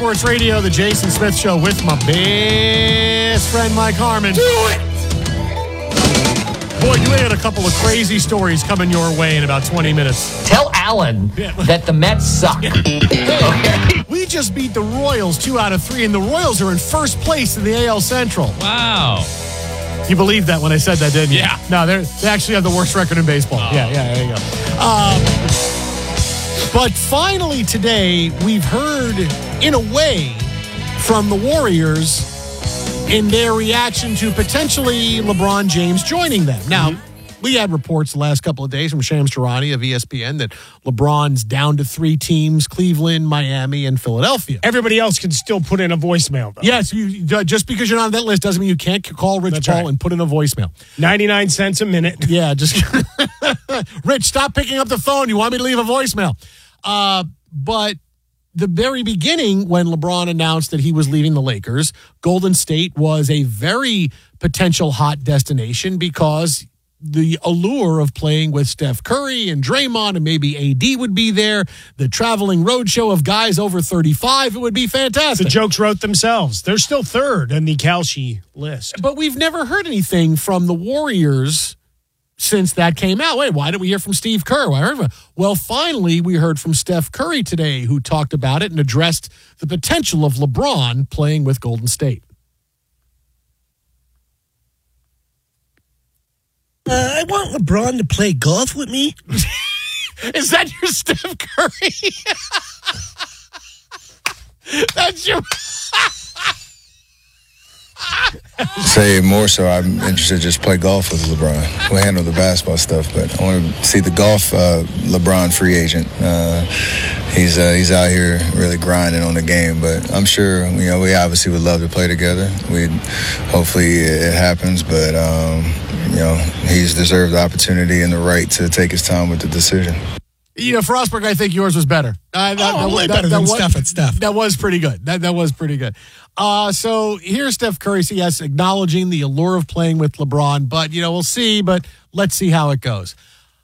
Sports Radio, the Jason Smith Show with my best friend, Mike Harmon. Do it! Boy, you had a couple of crazy stories coming your way in about 20 minutes. Tell Alan that the Mets suck. Okay. We just beat the Royals 2 out of 3, and the Royals are in first place in the AL Central. Wow. You believed that when I said that, didn't you? Yeah. No, they actually have the worst record in baseball. Oh. Yeah, there you go. But finally today, we've heard, in a way, from the Warriors in their reaction to potentially LeBron James joining them. Now, we had reports the last couple of days from Shams Charania of ESPN that LeBron's down to 3 teams, Cleveland, Miami, and Philadelphia. Everybody else can still put in a voicemail, though. Yes, just because you're not on that list doesn't mean you can't call Rich Paul and put in a voicemail. 99 cents a minute. Yeah, just Rich, stop picking up the phone. You want me to leave a voicemail? But the very beginning, when LeBron announced that he was leaving the Lakers, Golden State was a very potential hot destination because the allure of playing with Steph Curry and Draymond and maybe AD would be there. The traveling roadshow of guys over 35, it would be fantastic. The jokes wrote themselves. They're still third in the Kalshi list. But we've never heard anything from the Warriors since that came out. Wait, why didn't we hear from Steve Kerr? Well, finally, we heard from Steph Curry today, who talked about it and addressed the potential of LeBron playing with Golden State. I want LeBron to play golf with me. Is that your Steph Curry? That's your... Say more so, I'm interested to just play golf with LeBron. We'll handle the basketball stuff, but I want to see the golf LeBron free agent. He's out here really grinding on the game, but I'm sure, we obviously would love to play together. Hopefully it happens, but, he's deserved the opportunity and the right to take his time with the decision. Frostberg, I think yours was better. Way better than Steph at Steph. That was pretty good. That was pretty good. So here's Steph Curry, yes, acknowledging the allure of playing with LeBron, but, we'll see, but let's see how it goes.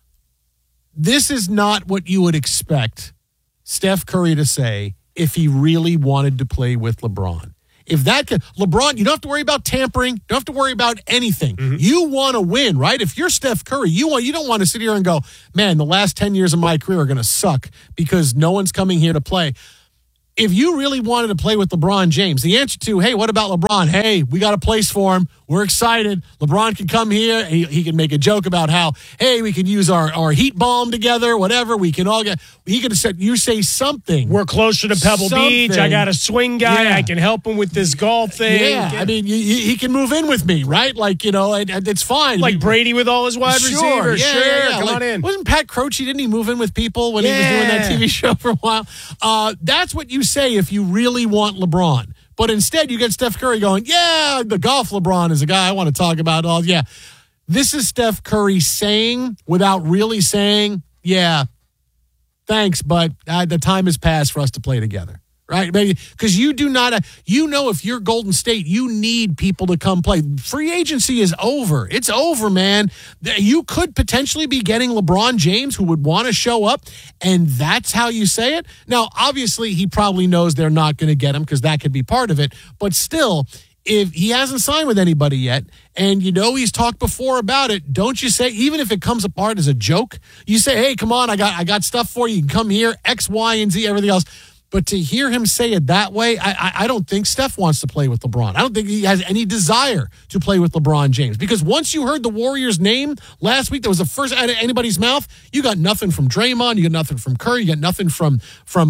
This is not what you would expect Steph Curry to say if he really wanted to play with LeBron. If LeBron, you don't have to worry about tampering. You don't have to worry about anything. Mm-hmm. You want to win, right? If you're Steph Curry, you don't want to sit here and go, man, the last 10 years of my career are going to suck because no one's coming here to play. If you really wanted to play with LeBron James, the answer to, hey, what about LeBron? Hey, we got a place for him. We're excited. LeBron can come here. He can make a joke about how, hey, we can use our heat bomb together, whatever. We can all he could have said, you say something. We're closer to Pebble Beach. I got a swing guy. Yeah. I can help him with this golf thing. Yeah, I mean, he can move in with me, right? Like, it's fine. Like Brady with all his wide receivers. Yeah. Come on in. Wasn't Pat Croce, didn't he move in with people when he was doing that TV show for a while? That's what you say if you really want LeBron. But instead, you get Steph Curry going, yeah, the golf LeBron is a guy I want to talk about. Yeah, this is Steph Curry saying, without really saying, yeah, thanks, but the time has passed for us to play together. Right? Because you do not, if you're Golden State, you need people to come play. Free agency is over. It's over, man. You could potentially be getting LeBron James who would want to show up, and that's how you say it. Now, obviously, he probably knows they're not going to get him because that could be part of it. But still, if he hasn't signed with anybody yet, and he's talked before about it, don't you say, even if it comes apart as a joke, you say, hey, come on, I got stuff for you. You can come here, X, Y, and Z, everything else. But to hear him say it that way, I don't think Steph wants to play with LeBron. I don't think he has any desire to play with LeBron James. Because once you heard the Warriors' name last week, that was the first out of anybody's mouth, you got nothing from Draymond, you got nothing from Curry, you got nothing from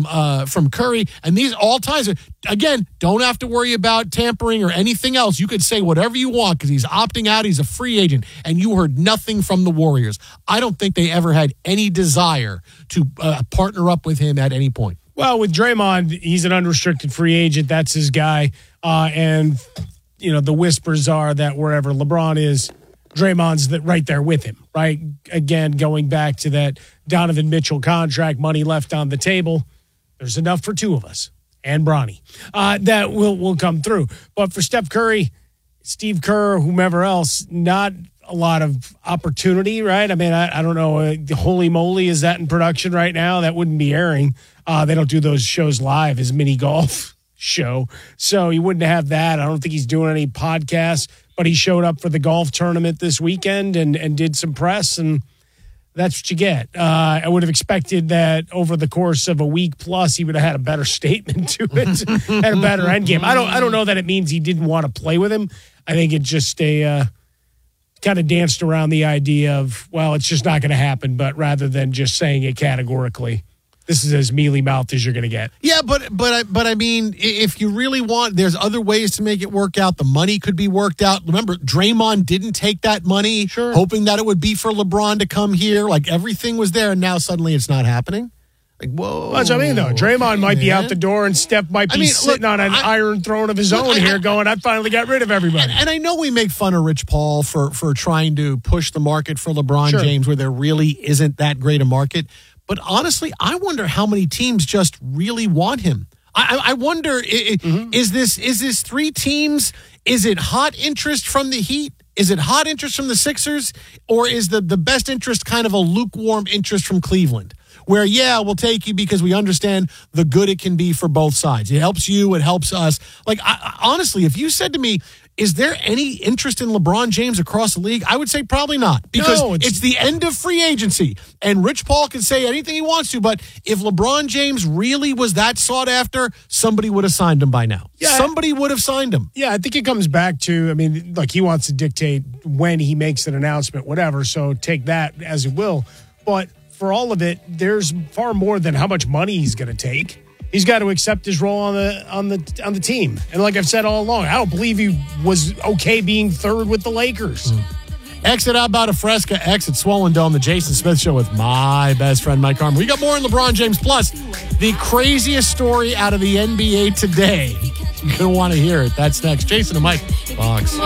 Curry. And these all times, again, don't have to worry about tampering or anything else. You could say whatever you want because he's opting out, he's a free agent, and you heard nothing from the Warriors. I don't think they ever had any desire to partner up with him at any point. Well, with Draymond, he's an unrestricted free agent. That's his guy. And, the whispers are that wherever LeBron is, Draymond's right there with him, right? Again, going back to that Donovan Mitchell contract, money left on the table. There's enough for two of us and Bronny. That will come through. But for Steph Curry, Steve Kerr, whomever else, not a lot of opportunity, right? I mean, I don't know. Holy moly, is that in production right now? That wouldn't be airing. They don't do those shows live as mini golf. show, so he wouldn't have that. I don't think he's doing any podcasts, but he showed up for the golf tournament this weekend and did some press, and that's what you get. I would have expected that over the course of a week plus, he would have had a better statement to it, had a better end game. I don't know that it means he didn't want to play with him. I think it just kind of danced around the idea of, well, it's just not going to happen, but rather than just saying it categorically, this is as mealy-mouthed as you're going to get. Yeah, but I mean, if you really want, there's other ways to make it work out. The money could be worked out. Remember, Draymond didn't take that money, hoping that it would be for LeBron to come here. Like, everything was there, and now suddenly it's not happening. Like, whoa. That's what I mean, though. Draymond might be out the door, and Steph might be sitting on an iron throne of his own here going, I finally got rid of everybody. And I know we make fun of Rich Paul for trying to push the market for LeBron James where there really isn't that great a market. But honestly, I wonder how many teams just really want him. I wonder, is this 3 teams? Is it hot interest from the Heat? Is it hot interest from the Sixers? Or is the best interest kind of a lukewarm interest from Cleveland? Where, yeah, we'll take you because we understand the good it can be for both sides. It helps you. It helps us. Like, honestly, if you said to me, is there any interest in LeBron James across the league? I would say probably not, because it's the end of free agency, and Rich Paul can say anything he wants to, but if LeBron James really was that sought after, somebody would have signed him by now. Yeah, somebody would have signed him. Yeah, I think it comes back to, I mean, like, he wants to dictate when he makes an announcement, whatever, so take that as it will. But for all of it, there's far more than how much money he's going to take. He's got to accept his role on the team. And like I've said all along, I don't believe he was okay being third with the Lakers. Exit Outbound of Fresca, exit Swollen Dome, the Jason Smith Show with my best friend, Mike Harmon. We got more on LeBron James. Plus, the craziest story out of the NBA today. You're going to want to hear it. That's next. Jason and Mike, Fox.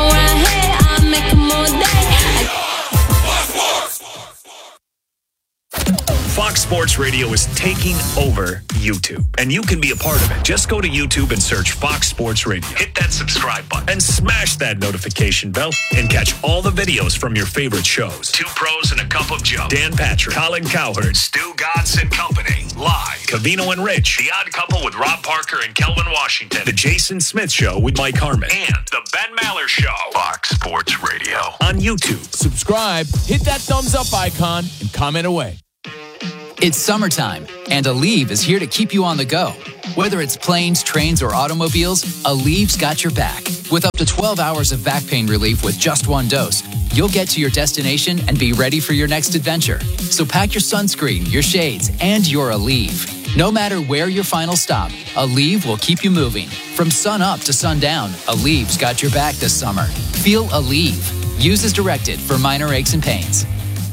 Fox Sports Radio is taking over YouTube, and you can be a part of it. Just go to YouTube and search Fox Sports Radio. Hit that subscribe button and smash that notification bell and catch all the videos from your favorite shows. 2 Pros and a Cup of Joe, Dan Patrick, Colin Cowherd, Stu Godson and Company, live. Cavino and Rich, The Odd Couple with Rob Parker and Kelvin Washington, The Jason Smith Show with Mike Harmon, and The Ben Maller Show. Fox Sports Radio on YouTube. Subscribe, hit that thumbs up icon, and comment away. It's summertime, and Aleve is here to keep you on the go. Whether it's planes, trains, or automobiles, Aleve's got your back. With up to 12 hours of back pain relief with just 1 dose, you'll get to your destination and be ready for your next adventure. So pack your sunscreen, your shades, and your Aleve. No matter where your final stop, Aleve will keep you moving. From sun up to sundown, Aleve's got your back this summer. Feel Aleve. Use as directed for minor aches and pains.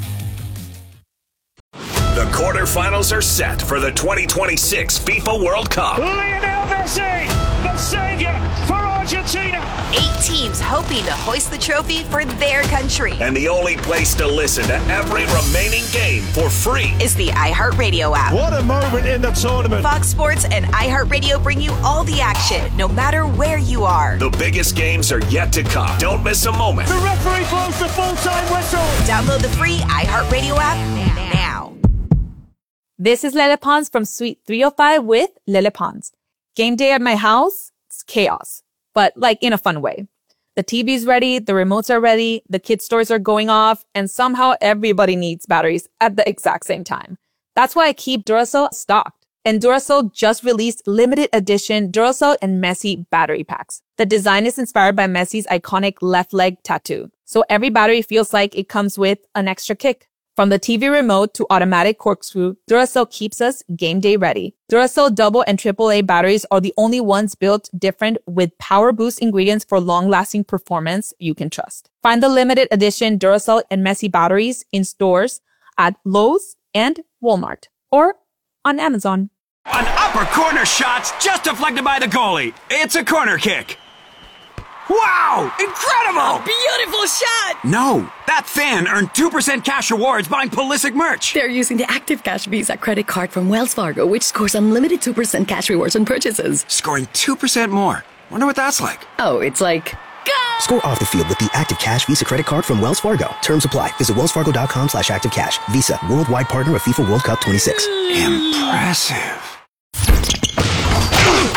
The quarterfinals are set for the 2026 FIFA World Cup. Lionel Messi, the savior for Argentina. 8 teams hoping to hoist the trophy for their country. And the only place to listen to every remaining game for free is the iHeartRadio app. What a moment in the tournament. Fox Sports and iHeartRadio bring you all the action, no matter where you are. The biggest games are yet to come. Don't miss a moment. The referee blows the full-time whistle. Download the free iHeartRadio app now. This is Lele Pons from Suite 305 with Lele Pons. Game day at my house, it's chaos, but like in a fun way. The TV's ready, the remotes are ready, the kids' toys are going off, and somehow everybody needs batteries at the exact same time. That's why I keep Duracell stocked. And Duracell just released limited edition Duracell and Messi battery packs. The design is inspired by Messi's iconic left leg tattoo, so every battery feels like it comes with an extra kick. From the TV remote to automatic corkscrew, Duracell keeps us game day ready. Duracell double and AAA batteries are the only ones built different with power boost ingredients for long-lasting performance you can trust. Find the limited edition Duracell and Messi batteries in stores at Lowe's and Walmart or on Amazon. An upper corner shot's just deflected by the goalie. It's a corner kick. Wow! Incredible! Beautiful shot! No, that fan earned 2% cash rewards buying Pulisic merch. They're using the Active Cash Visa credit card from Wells Fargo, which scores unlimited 2% cash rewards on purchases. Scoring 2% more. Wonder what that's like. Oh, it's like... Go! Score off the field with the Active Cash Visa credit card from Wells Fargo. Terms apply. Visit wellsfargo.com/activecash. Visa, worldwide partner of FIFA World Cup 26. Impressive.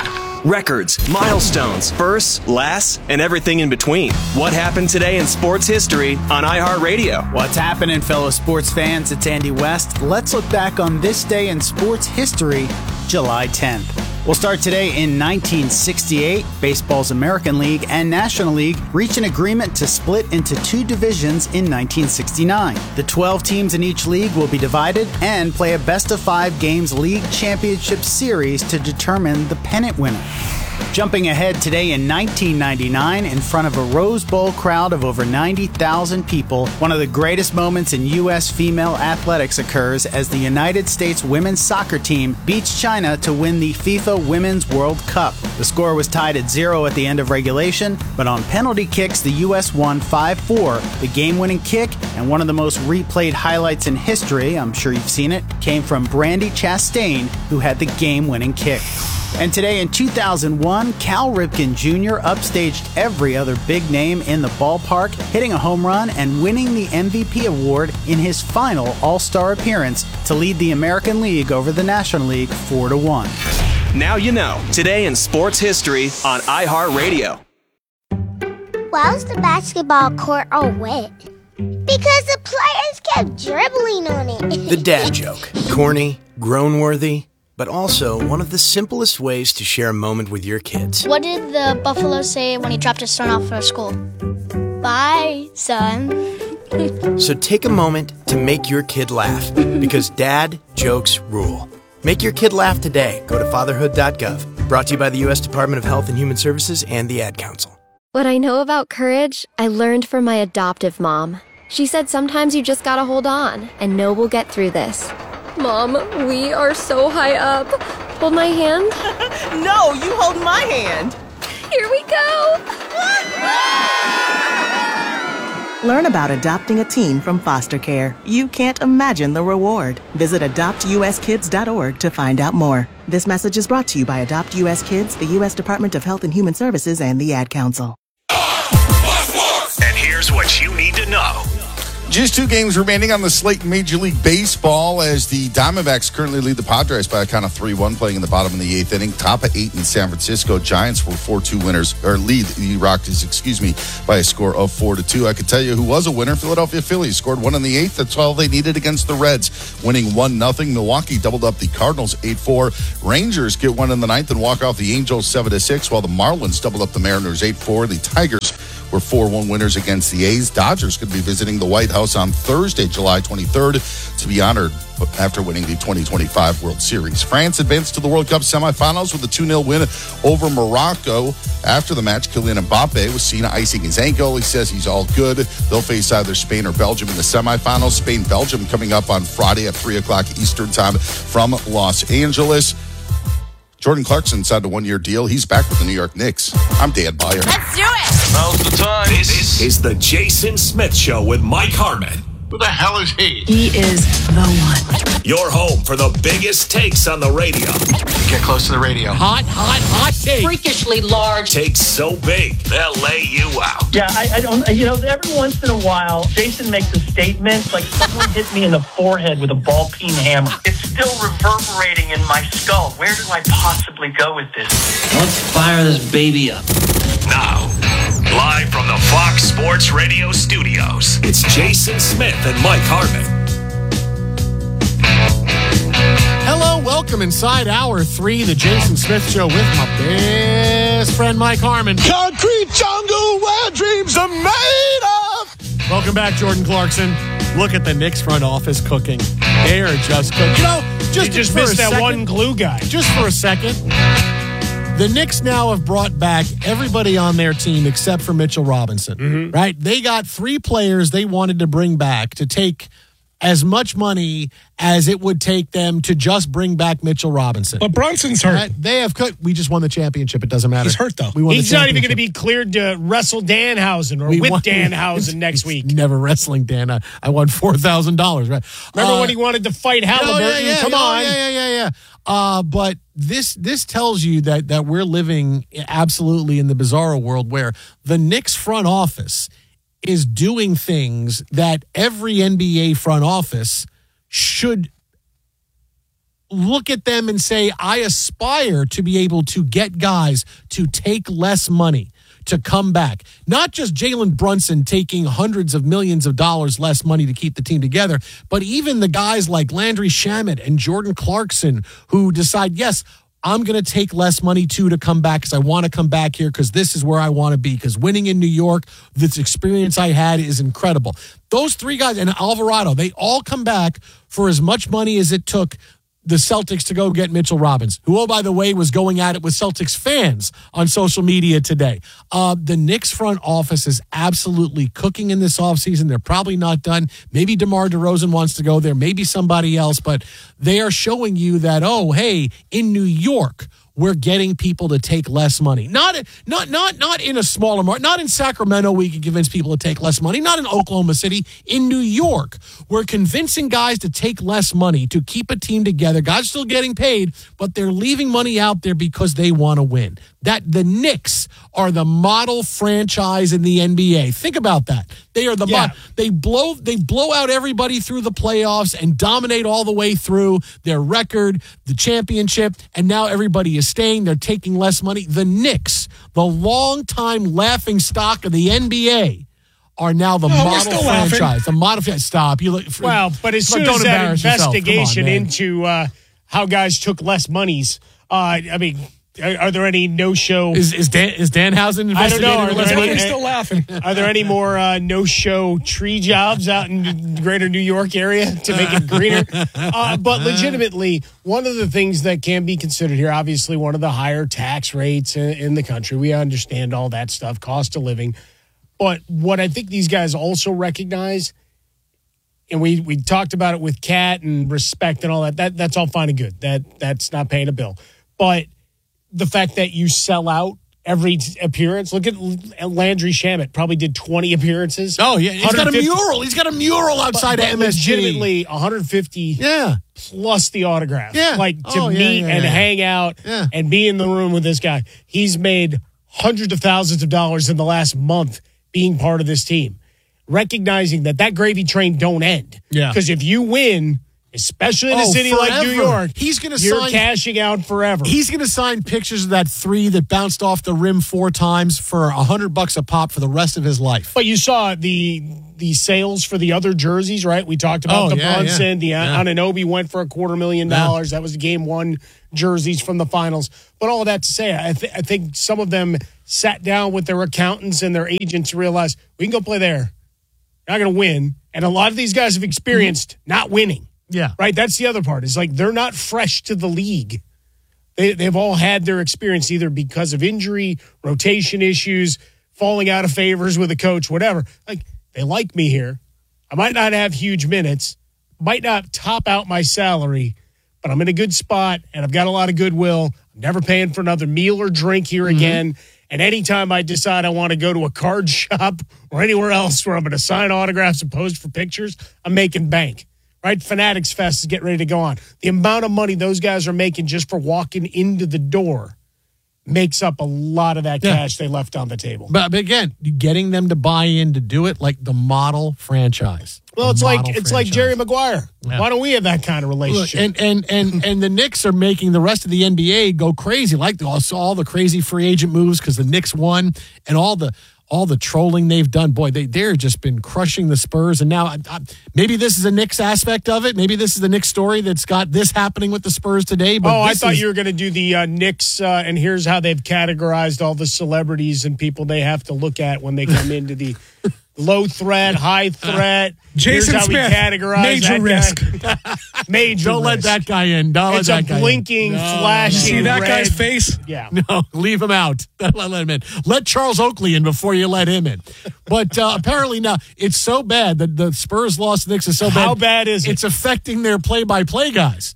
records, milestones, firsts, lasts, and everything in between. What happened today in sports history on iHeartRadio? What's happening, fellow sports fans? It's Andy West. Let's look back on this day in sports history, July 10th. We'll start today in 1968. Baseball's American League and National League reach an agreement to split into two divisions in 1969. The 12 teams in each league will be divided and play a best-of-5 games league championship series to determine the pennant winner. Jumping ahead today in 1999, in front of a Rose Bowl crowd of over 90,000 people, one of the greatest moments in U.S. female athletics occurs as the United States women's soccer team beats China to win the FIFA Women's World Cup. The score was tied at 0 at the end of regulation, but on penalty kicks, the U.S. won 5-4. The game-winning kick, and one of the most replayed highlights in history, I'm sure you've seen it, came from Brandi Chastain, who had the game-winning kick. And today in 2001, Cal Ripken Jr. upstaged every other big name in the ballpark, hitting a home run and winning the MVP award in his final All-Star appearance to lead the American League over the National League 4-1. Now you know, today in sports history on iHeartRadio. Why was the basketball court all wet? Because the players kept dribbling on it. The dad joke. Corny, groan-worthy, but also one of the simplest ways to share a moment with your kids. What did the buffalo say when he dropped his son off at school? Bye, son. So take a moment to make your kid laugh, because dad jokes rule. Make your kid laugh today. Go to fatherhood.gov. Brought to you by the U.S. Department of Health and Human Services and the Ad Council. What I know about courage, I learned from my adoptive mom. She said sometimes you just gotta hold on and know we'll get through this. Mom, we are so high up. Hold my hand. No, you hold my hand. Here we go. Learn about adopting a teen from foster care. You can't imagine the reward. Visit adoptuskids.org to find out more. This message is brought to you by Adopt U.S. Kids, the U.S. Department of Health and Human Services, and the Ad Council. And here's what you need to know. Just 2 games remaining on the slate in Major League Baseball as the Diamondbacks currently lead the Padres by a count of 3-1 playing in the bottom of the 8th inning. Top of 8 in San Francisco. Giants were 4-2 winners, or lead the Rockies, by a score of 4-2. I can tell you who was a winner. Philadelphia Phillies scored 1 in the 8th. That's all they needed against the Reds, winning 1-0. Milwaukee doubled up the Cardinals 8-4. Rangers get 1 in the 9th and walk off the Angels 7-6, while the Marlins doubled up the Mariners 8-4. The Tigers were 4-1 winners against the A's. Dodgers going to be visiting the White House on Thursday, July 23rd, to be honored after winning the 2025 World Series. France advanced to the World Cup semifinals with a 2-0 win over Morocco. After the match, Kylian Mbappe was seen icing his ankle. He says he's all good. They'll face either Spain or Belgium in the semifinals. Spain-Belgium coming up on Friday at 3 o'clock Eastern time from Los Angeles. Jordan Clarkson signed a 1-year deal. He's back with the New York Knicks. I'm Dan Byer. Let's do it. Now's the time. This is the Jason Smith Show with Mike Harmon. Who the hell is he? He is the one. Your home for the biggest takes on the radio. Get close to the radio. Hot take. Freakishly large. Takes so big, they'll lay you out. Yeah, I don't, every once in a while, Jason makes a statement like someone hit me in the forehead with a ball-peen hammer. It's still reverberating in my skull. Where do I possibly go with this? Let's fire this baby up. Now, live from the Fox Sports Radio studios, it's Jason Smith and Mike Harmon. Hello, welcome inside Hour 3, the Jason Smith Show with my best friend Mike Harmon. Concrete jungle where dreams are made of. Welcome back, Jordan Clarkson. Look at the Knicks front office cooking. They are just cooking. You just missed that one glue guy. Just for a second. The Knicks now have brought back everybody on their team except for Mitchell Robinson, right? They got 3 players they wanted to bring back to take as much money as it would take them to just bring back Mitchell Robinson. But Brunson's hurt. Right? They have we just won the championship. It doesn't matter. He's hurt, though. He's not even going to be cleared to wrestle Danhausen or with Danhausen next week. Never wrestling Dan. I won $4,000, right? Remember when he wanted to fight Halliburton? Come on. Yeah. But this tells you that we're living absolutely in the bizarro world where the Knicks front office is doing things that every NBA front office should look at them and say, I aspire to be able to get guys to take less money to come back. Not just Jalen Brunson taking hundreds of millions of dollars less money to keep the team together, but even the guys like Landry Shamet and Jordan Clarkson who decide, yes, I'm going to take less money too to come back because I want to come back here because this is where I want to be, because winning in New York, this experience I had is incredible. Those three guys and Alvarado, they all come back for as much money as it took the Celtics to go get Mitchell Robinson, who, oh, by the way, was going at it with Celtics fans on social media today. The Knicks front office is absolutely cooking in this offseason. They're probably not done. Maybe DeMar DeRozan wants to go there. Maybe somebody else. But they are showing you that, oh, hey, in New York, we're getting people to take less money. Not in a smaller market. Not in Sacramento, we can convince people to take less money. Not in Oklahoma City. In New York, we're convincing guys to take less money to keep a team together. Guys still getting paid, but they're leaving money out there because they want to win. That the Knicks are the model franchise in the NBA. Think about that. They are the model. They blow out everybody through the playoffs and dominate all the way through their record, the championship, and now everybody is staying. They're taking less money. The Knicks, the longtime laughing stock of the NBA, are now the model franchise. Laughing. The model. Stop. But as soon as that investigation into how guys took less monies, I mean, are there any no-show? Is Danhausen investigating? I don't know. Are there still laughing? Are there any more no-show tree jobs out in the greater New York area to make it greener? But legitimately, one of the things that can be considered here, obviously one of the higher tax rates in the country. We understand all that stuff, cost of living. But what I think these guys also recognize, and we talked about it with Cat and respect and all that's all fine and good. That's not paying a bill. But the fact that you sell out every appearance. Look at Landry Shamet. Probably did 20 appearances. Oh, yeah. He's got a mural. He's got a mural outside of MSG. Legitimately 150 plus the autograph. Yeah. To meet and hang out and be in the room with this guy. He's made hundreds of thousands of dollars in the last month being part of this team. Recognizing that gravy train don't end. Yeah. Because if you win, especially in a city forever. like New York, you're cashing out forever. He's going to sign pictures of that three that bounced off the rim 4 times for $100 a pop for the rest of his life. But you saw the sales for the other jerseys, right? We talked about Brunson. The Anunoby went for $250,000. That was the game 1 jerseys from the finals. But all of that to say, I think some of them sat down with their accountants and their agents to realize we can go play there. You're not going to win. And a lot of these guys have experienced not winning. Yeah. Right? That's the other part. It's like they're not fresh to the league. They've all had their experience either because of injury, rotation issues, falling out of favors with a coach, whatever. Like, they like me here. I might not have huge minutes, might not top out my salary, but I'm in a good spot and I've got a lot of goodwill. I'm never paying for another meal or drink here again. And anytime I decide I want to go to a card shop or anywhere else where I'm going to sign autographs and pose for pictures, I'm making bank. Right? Fanatics Fest is getting ready to go on. The amount of money those guys are making just for walking into the door makes up a lot of that cash they left on the table. But again, getting them to buy in to do it like the model franchise. Well, it's like Jerry Maguire. Yeah. Why don't we have that kind of relationship? Look, and the Knicks are making the rest of the NBA go crazy, like all the crazy free agent moves because the Knicks won and all the trolling they've done. Boy, they're just been crushing the Spurs. And now maybe this is a Knicks aspect of it. Maybe this is the Knicks story that's got this happening with the Spurs today. But I thought you were going to do the Knicks, and here's how they've categorized all the celebrities and people they have to look at when they come into the low threat, high threat. Jason Here's how Smith, we categorize major risk. Major Don't let that guy in. It's a blinking, flashing See that red. guy's face? Yeah. No, leave him out. Let him in. Let Charles Oakley in before you let him in. But apparently now it's so bad that the Spurs lost. Knicks is so bad. How bad is it? It's affecting their play-by-play guys.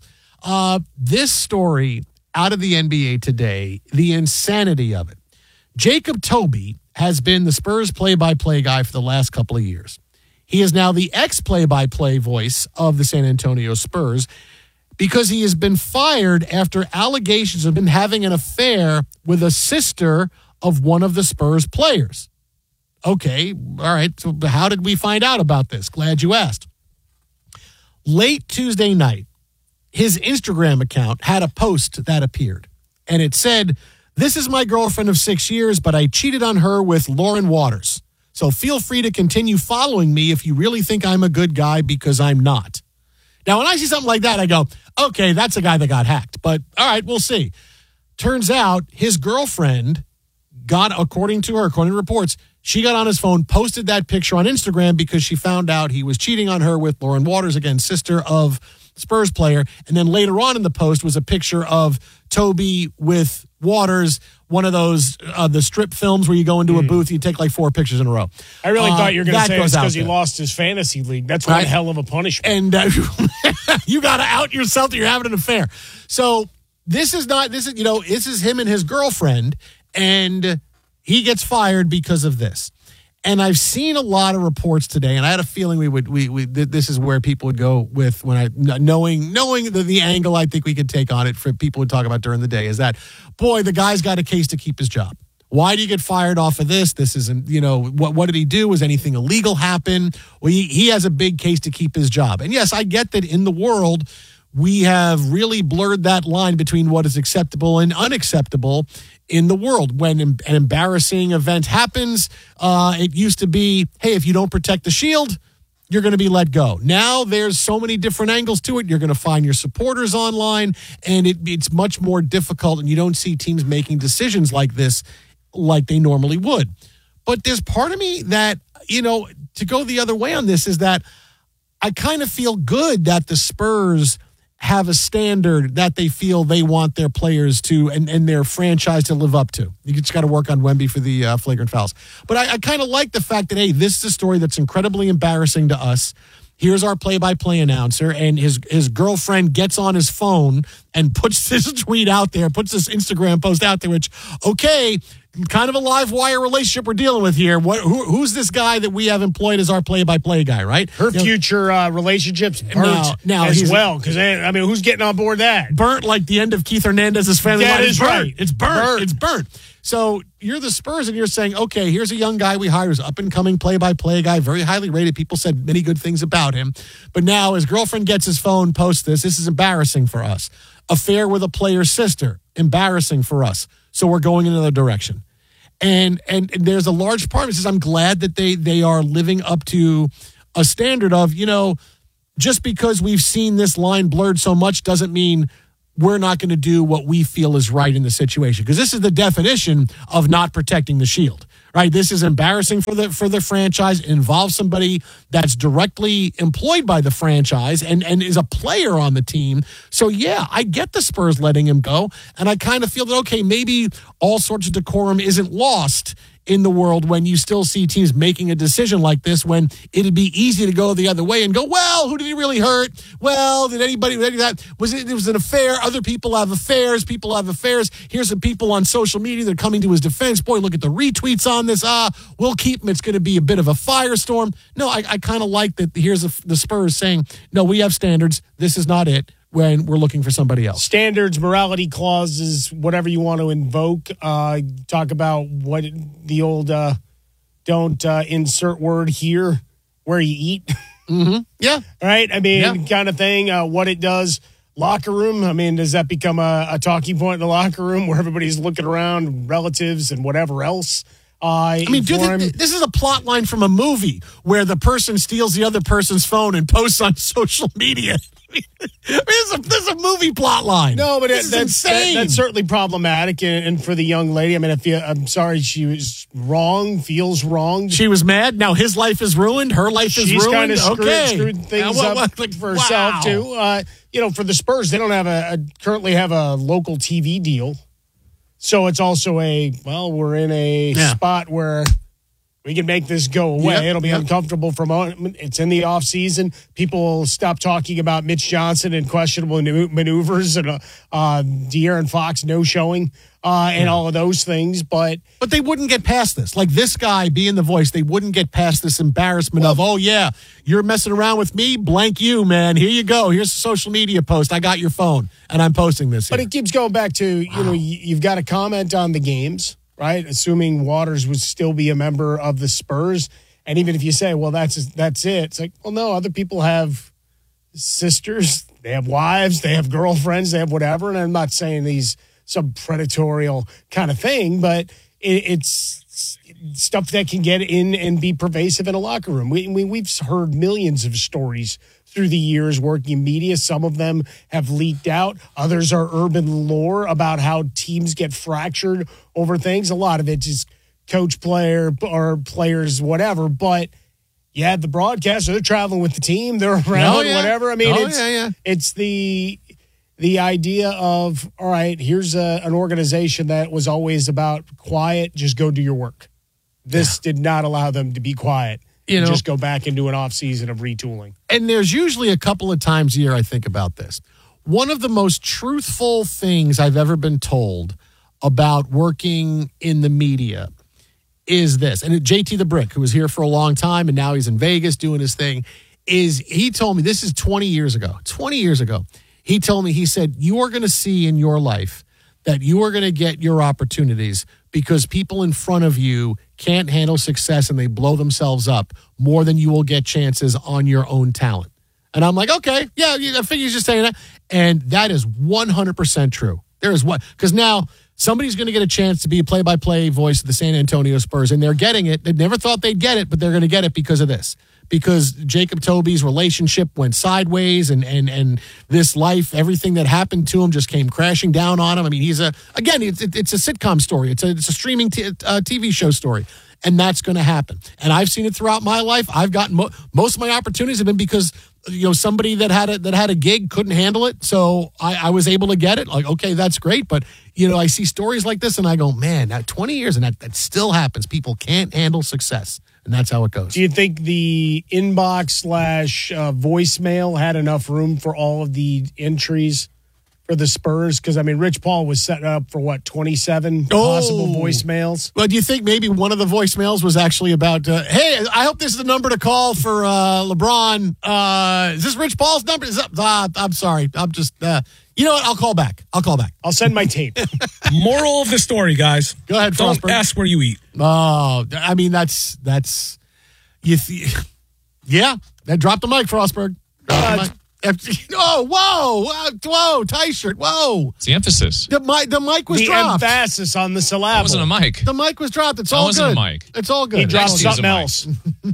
This story out of the NBA today, the insanity of it. Jacob Toby has been the Spurs play-by-play guy for the last couple of years. He is now the ex-play-by-play voice of the San Antonio Spurs because he has been fired after allegations of him having an affair with a sister of one of the Spurs players. Okay, all right, so how did we find out about this? Glad you asked. Late Tuesday night, his Instagram account had a post that appeared. And it said, "This is my girlfriend of 6 years, but I cheated on her with Lauren Waters. So feel free to continue following me if you really think I'm a good guy, because I'm not." Now, when I see something like that, I go, okay, that's a guy that got hacked. But all right, we'll see. Turns out his girlfriend according to reports, she got on his phone, posted that picture on Instagram because she found out he was cheating on her with Lauren Waters, again, sister of Spurs player. And then later on in the post was a picture of Toby with Waters, one of those the strip films where you go into a booth and you take like 4 pictures in a row. I really thought you were going to say it's because he there. lost his fantasy league. That's one hell of a punishment. And you got to out yourself that you're having an affair. So this is him and his girlfriend, and he gets fired because of this. And I've seen a lot of reports today, and I had a feeling this is where people would go with knowing the angle I think we could take on it for people would talk about during the day is that, boy, the guy's got a case to keep his job. Why do you get fired off of this? This isn't, what did he do? Was anything illegal happen? Well, he has a big case to keep his job. And yes, I get that in the world, we have really blurred that line between what is acceptable and unacceptable in the world. When an embarrassing event happens, it used to be, hey, if you don't protect the shield, you're going to be let go. Now there's so many different angles to it. You're going to find your supporters online, and it's much more difficult, and you don't see teams making decisions like this like they normally would. But there's part of me that, to go the other way on this is that I kind of feel good that the Spurs have a standard that they feel they want their players to and their franchise to live up to. You just got to work on Wemby for the flagrant fouls. But I kind of like the fact that, hey, this is a story that's incredibly embarrassing to us. Here's our play-by-play announcer, and his girlfriend gets on his phone and puts this tweet out there, puts this Instagram post out there, which, okay, kind of a live wire relationship we're dealing with here. Who's this guy that we have employed as our play-by-play guy, right? Her future relationships burnt now as well, because, who's getting on board that? Burnt like the end of Keith Hernandez's family. That line. is right. It's burnt. It's burnt. So you're the Spurs, and you're saying, okay, here's a young guy we hired, who's up-and-coming play-by-play guy, very highly rated. People said many good things about him. But now his girlfriend gets his phone, posts this. This is embarrassing for us. Affair with a player's sister, embarrassing for us. So we're going in another direction. And there's a large part of it says, I'm glad that they are living up to a standard of, just because we've seen this line blurred so much doesn't mean we're not going to do what we feel is right in the situation. Because this is the definition of not protecting the shield, right? This is embarrassing for the franchise. It involves somebody that's directly employed by the franchise and is a player on the team. So, yeah, I get the Spurs letting him go. And I kind of feel that, okay, maybe all sorts of decorum isn't lost in the world when you still see teams making a decision like this, when it'd be easy to go the other way and go, well, who did he really hurt? Well, did anybody that it was an affair? Other people have affairs. People have affairs. Here's some people on social media that are coming to his defense. Boy, look at the retweets on this. We'll keep him. It's going to be a bit of a firestorm. No, I kind of like that. Here's the Spurs saying, no, we have standards. This is not it. When we're looking for somebody else. Standards, morality clauses, whatever you want to invoke. Talk about what the old don't insert word here where you eat. Mm-hmm. Yeah. Right? Kind of thing. What it does. Locker room. Does that become a talking point in the locker room where everybody's looking around, relatives and whatever else? This is a plot line from a movie where the person steals the other person's phone and posts on social media. There's a movie plot line. No, but that's insane. That's certainly problematic. And for the young lady, I'm sorry she was wrong, feels wrong. She was mad. Now his life is ruined. Her life is ruined. She's kind of screwed things up for herself, too. For the Spurs, they don't currently have a local TV deal. So it's also we're in a spot where we can make this go away. Yep, It'll be uncomfortable for a moment. It's in the offseason. People will stop talking about Mitch Johnson and questionable maneuvers and De'Aaron Fox no-showing and all of those things. But they wouldn't get past this. Like this guy being the voice, they wouldn't get past this embarrassment of, oh, yeah, you're messing around with me? Blank you, man. Here you go. Here's a social media post. I got your phone, and I'm posting this here. But it keeps going back to, you've got to comment on the games. Right, assuming Waters would still be a member of the Spurs, and even if you say, "Well, that's it," it's like, well, no, other people have sisters. They have wives, they have girlfriends, they have whatever. And I'm not saying these some predatorial kind of thing, but it's stuff that can get in and be pervasive in a locker room. We've heard millions of stories through the years working in media. Some of them have leaked out. Others are urban lore about how teams get fractured over things. A lot of it is coach, player, or players, whatever. But you had the broadcaster, they're traveling with the team, they're around, whatever. I mean, it's the idea of, all right, here's an organization that was always about quiet, just go do your work. This did not allow them to be quiet. Just go back into an off season of retooling. And there's usually a couple of times a year I think about this. One of the most truthful things I've ever been told about working in the media is this. And JT the Brick, who was here for a long time and now he's in Vegas doing his thing, he told me, this is 20 years ago. He told me, he said, you are going to see in your life that you are going to get your opportunities because people in front of you can't handle success and they blow themselves up more than you will get chances on your own talent. And I'm like, okay, yeah, I figure he's just saying that. And that is 100% true. There is what, because now somebody's going to get a chance to be a play-by-play voice of the San Antonio Spurs, and they're getting it. They never thought they'd get it, but they're going to get it because of this. Because Jacob Toby's relationship went sideways and this life, everything that happened to him just came crashing down on him. I mean, it's a sitcom story. It's a streaming TV show story. And that's going to happen. And I've seen it throughout my life. I've gotten most of my opportunities have been because somebody that had a gig couldn't handle it. So I was able to get it. Like, okay, that's great. But, I see stories like this and I go, man, now 20 years and that still happens. People can't handle success. And that's how it goes. Do you think the inbox / voicemail had enough room for all of the entries for the Spurs? Because, Rich Paul was set up for, 27 possible voicemails? Well, do you think maybe one of the voicemails was actually about, hey, I hope this is the number to call for LeBron. Is this Rich Paul's number? I'm sorry. I'm just, you know what? I'll call back. I'll send my tape. Moral of the story, guys. Go ahead, Frostberg. Don't ask where you eat. Oh, that's yeah. Drop the mic, Frostberg. Whoa, tie shirt. Whoa. It's the emphasis. The mic was dropped. The emphasis on the syllable. That wasn't a mic. The mic was dropped. It's all good. That wasn't a mic. It's all good. He dropped something else.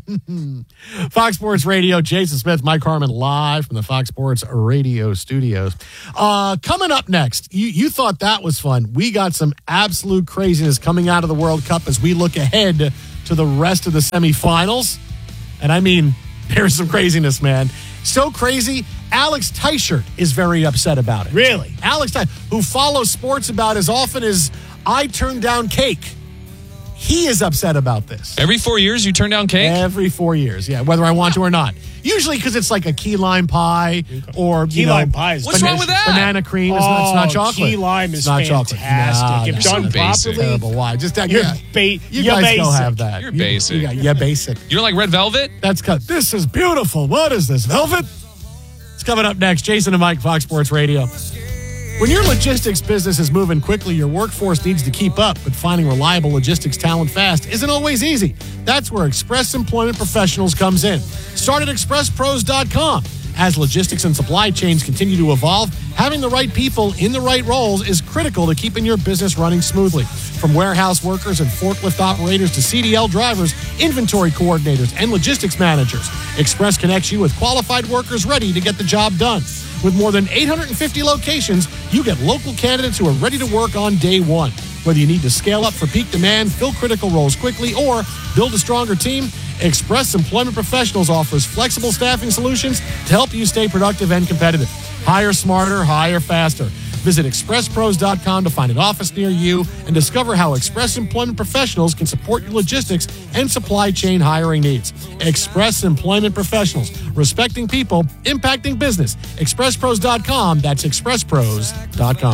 Fox Sports Radio, Jason Smith, Mike Harmon, live from the Fox Sports Radio studios. Coming up next, you thought that was fun. We got some absolute craziness coming out of the World Cup as we look ahead to the rest of the semifinals. And there's some craziness, man. So crazy, Alex Teichert is very upset about it. Really? Alex Teichert, who follows sports about as often as I turn down cake. He is upset about this. Every 4 years you turn down cake? Every 4 years, yeah, whether I want to or not. Usually because it's like a key lime pie or, key lime pie is what's wrong with that? Banana cream. It's not chocolate. Key lime is not fantastic. Chocolate. If done properly. Terrible. Why? Just you guys basic. don't have that. You're basic. You're basic. You don't like red velvet? This is beautiful. What is this, velvet? It's coming up next. Jason and Mike, Fox Sports Radio. When your logistics business is moving quickly, your workforce needs to keep up, but finding reliable logistics talent fast isn't always easy. That's where Express Employment Professionals comes in. Start at expresspros.com. As logistics and supply chains continue to evolve, having the right people in the right roles is critical to keeping your business running smoothly. From warehouse workers and forklift operators to CDL drivers, inventory coordinators, and logistics managers, Express connects you with qualified workers ready to get the job done. With more than 850 locations, you get local candidates who are ready to work on day one. Whether you need to scale up for peak demand, fill critical roles quickly, or build a stronger team, Express Employment Professionals offers flexible staffing solutions to help you stay productive and competitive. Hire smarter, hire faster. Visit expresspros.com to find an office near you and discover how Express Employment Professionals can support your logistics and supply chain hiring needs. Express Employment Professionals, respecting people, impacting business. Expresspros.com. That's expresspros.com.